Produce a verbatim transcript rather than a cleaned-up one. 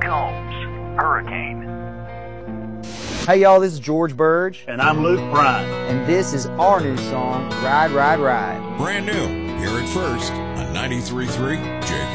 Combs, Hurricane. Hey y'all, this is George Burge. And I'm Luke Bryan. And this is our new song, Ride, Ride, Ride. Brand new, here at first on ninety-three point three J K.